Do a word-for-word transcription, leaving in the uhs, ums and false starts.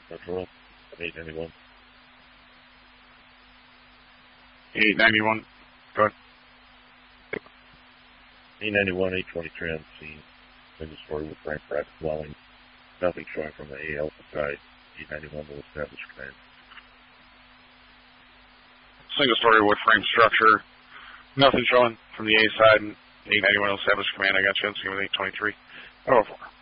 Control, eight ninety-one. eight ninety-one. Go ahead. eight ninety-one, eight twenty-three on the scene. Single story with Frank private dwelling. Nothing showing from the A Alpha side. eight ninety-one will establish command. Single story wood frame structure. Nothing showing from the A side. And eight ninety-one will establish command. I got you. Let's give it eight twenty-three. Oh, four.